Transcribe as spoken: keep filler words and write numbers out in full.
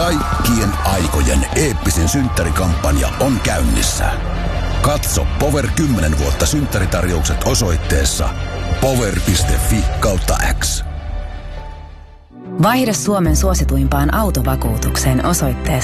Kaikkien aikojen eeppisin synttärikampanja on käynnissä. Katso Power kymmenen vuotta synttäritarjoukset osoitteessa power piste fi kautta X. Vaihda Suomen suosituimpaan autovakuutukseen osoitteessa